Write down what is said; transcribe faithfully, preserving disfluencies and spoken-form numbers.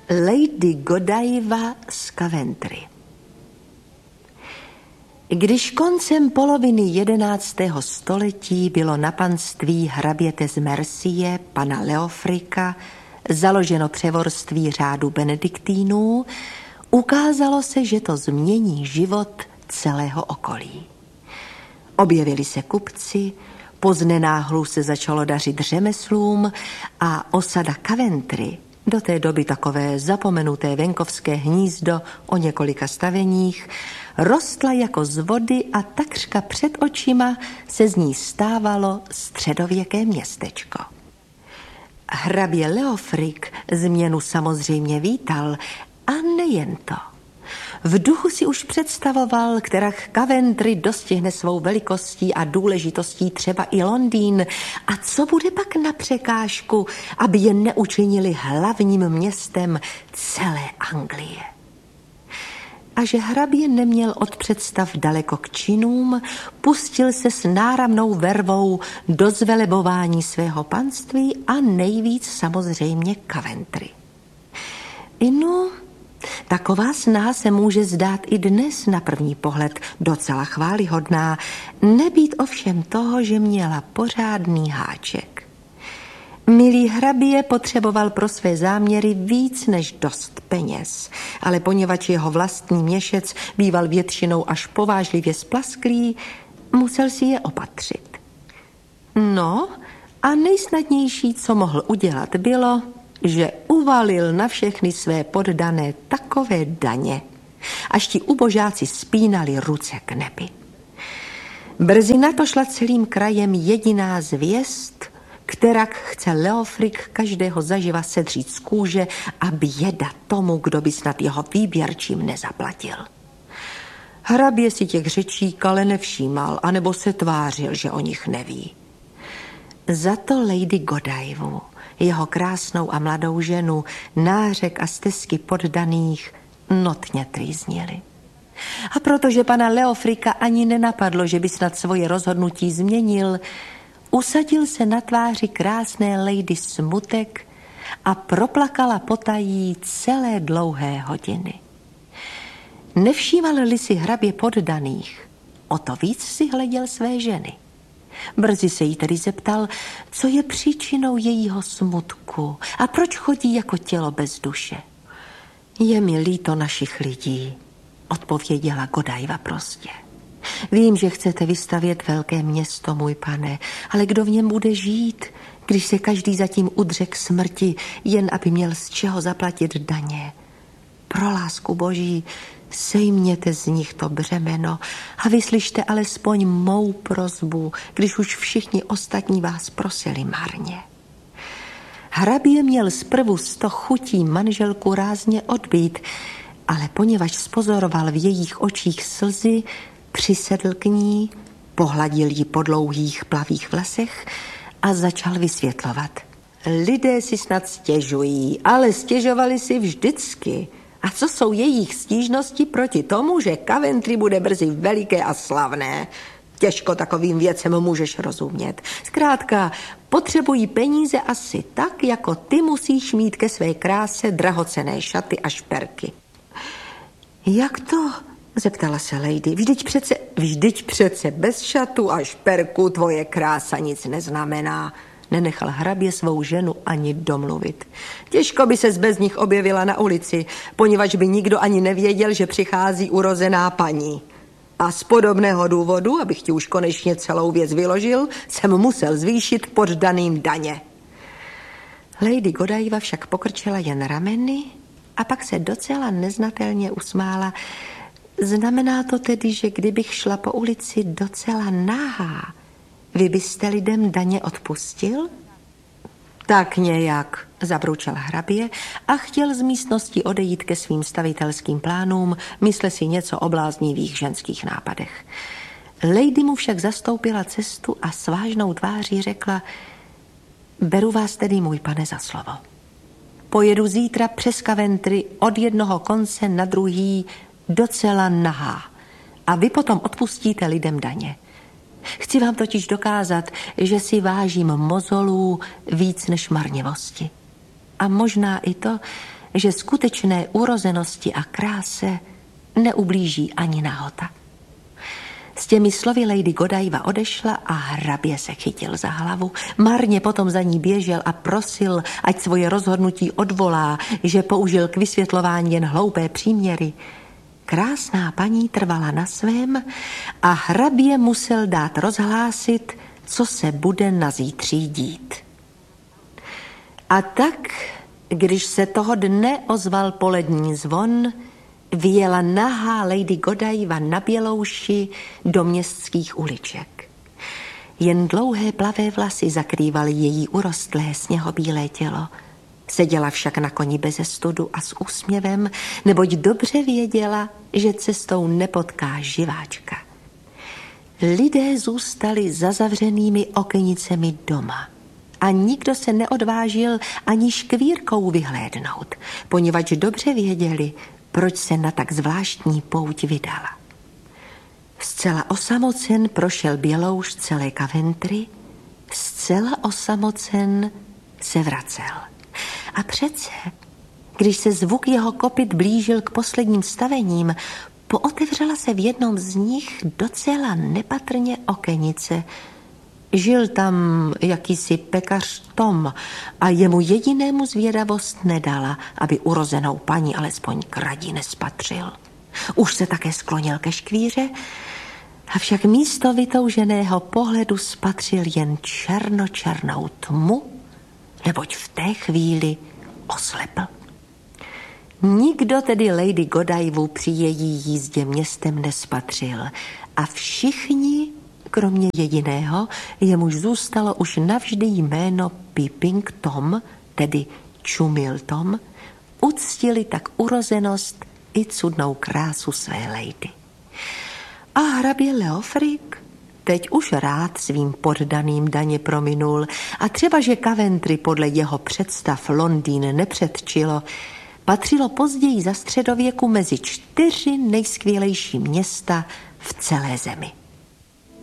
Lady Godiva z Coventry. Když koncem poloviny jedenáctého století bylo na panství hraběte z Mercie, pana Leofrika, založeno převorství řádu benediktínů, ukázalo se, že to změní život celého okolí. Objevili se kupci, poznenáhlu se začalo dařit řemeslům a osada Coventry, do té doby takové zapomenuté venkovské hnízdo o několika staveních, rostla jako z vody a takřka před očima se z ní stávalo středověké městečko. Hrabě Leofrik změnu samozřejmě vítal a nejen to. V duchu si už představoval, kterak Coventry dostihne svou velikostí a důležitostí třeba i Londýn a co bude pak na překážku, aby je neučinili hlavním městem celé Anglie. A že hrabě neměl od představ daleko k činům, pustil se s náramnou vervou do zvelebování svého panství a nejvíc samozřejmě Coventry. Inu, taková snaha se může zdát i dnes na první pohled docela chvályhodná, nebýt ovšem toho, že měla pořádný háček. Milý hrabě potřeboval pro své záměry víc než dost peněz, ale poněvadž jeho vlastní měšec býval většinou až povážlivě splasklý, musel si je opatřit. No a nejsnadnější, co mohl udělat, bylo, že uvalil na všechny své poddané takové daně, až ti ubožáci spínali ruce k nebi. Brzy na to šla celým krajem jediná zvěst, kterak chce Leofrik každého zaživa sedřít z kůže a běda tomu, kdo by snad jeho výběrčím nezaplatil. Hrabě si těch řečík ale nevšímal, anebo se tvářil, že o nich neví. Za to Lady Godivu, jeho krásnou a mladou ženu, nářek a stesky poddaných notně trýznili. A protože pana Leofrika ani nenapadlo, že by snad svoje rozhodnutí změnil, usadil se na tváři krásné lady smutek a proplakala potají celé dlouhé hodiny. Nevšímal-li si hrabě poddaných, o to víc si hleděl své ženy. Brzy se jí tedy zeptal, co je příčinou jejího smutku a proč chodí jako tělo bez duše. Je mi líto našich lidí, odpověděla Godiva prostě. Vím, že chcete vystavět velké město, můj pane, ale kdo v něm bude žít, když se každý zatím udře k smrti, jen aby měl z čeho zaplatit daně? Pro lásku boží, sejměte z nich to břemeno a vyslyšte alespoň mou prosbu, když už všichni ostatní vás prosili marně. Hrabě měl zprvu sto chutí manželku rázně odbít, ale poněvadž spozoroval v jejich očích slzy, přisedl k ní, pohladil jí po dlouhých plavých vlasech a začal vysvětlovat. Lidé si snad stěžují, ale stěžovali si vždycky. A co jsou jejich stížnosti proti tomu, že Coventry bude brzy veliké a slavné? Těžko takovým věcem můžeš rozumět. Zkrátka, potřebují peníze asi tak, jako ty musíš mít ke své kráse drahocenné šaty a šperky. Jak to? Zeptala se lady. Vždyť přece, vždyť přece bez šatu a šperku tvoje krása nic neznamená. Nenechal hrabě svou ženu ani domluvit. Těžko by ses bez nich objevila na ulici, poněvadž by nikdo ani nevěděl, že přichází urozená paní. A z podobného důvodu, abych ti už konečně celou věc vyložil, jsem musel zvýšit poddaným daně. Lady Godiva však pokrčila jen rameny a pak se docela neznatelně usmála. Znamená to tedy, že kdybych šla po ulici docela nahá, vy byste lidem daně odpustil? Tak nějak, zabručel hrabě a chtěl z místnosti odejít ke svým stavitelským plánům, mysle si něco o bláznivých ženských nápadech. Lady mu však zastoupila cestu a s vážnou tváří řekla, beru vás tedy, můj pane, za slovo. Pojedu zítra přes Coventry od jednoho konce na druhý docela nahá a vy potom odpustíte lidem daně. Chci vám totiž dokázat, že si vážím mozolů víc než marnivosti. A možná i to, že skutečné urozenosti a kráse neublíží ani nahota. S těmi slovy Lady Godiva odešla a hrabě se chytil za hlavu. Marně potom za ní běžel a prosil, ať svoje rozhodnutí odvolá, že použil k vysvětlování jen hloupé příměry. Krásná paní trvala na svém a hrabě musel dát rozhlásit, co se bude na zítří dít. A tak, když se toho dne ozval polední zvon, vyjela nahá Lady Godiva na bělouši do městských uliček. Jen dlouhé plavé vlasy zakrývaly její urostlé sněhobílé tělo. Seděla však na koni beze studu a s úsměvem, neboť dobře věděla, že cestou nepotká živáčka. Lidé zůstali za zavřenými okenicemi doma a nikdo se neodvážil ani škvírkou vyhlédnout, poněvadž dobře věděli, proč se na tak zvláštní pouť vydala. Zcela osamocen prošel bělouš celé Coventry, zcela osamocen se vracel. A přece, když se zvuk jeho kopyt blížil k posledním stavením, pootevřela se v jednom z nich docela nepatrně okenice. Žil tam jakýsi pekař Tom a jemu jedinému zvědavost nedala, aby urozenou paní alespoň k radi nespatřil. Už se také sklonil ke škvíře, avšak místo vytouženého pohledu spatřil jen černočernou tmu, neboť v té chvíli oslepl. Nikdo tedy Lady Godivu při její jízdě městem nespatřil a všichni, kromě jediného, jemuž zůstalo už navždy jméno Peeping Tom, tedy Čumil Tom, uctili tak urozenost i cudnou krásu své lady. A hrabě Leofric teď už rád svým poddaným daně prominul a třeba, že Coventry podle jeho představ Londýn nepředčilo, patřilo později za středověku mezi čtyři nejskvělejší města v celé zemi.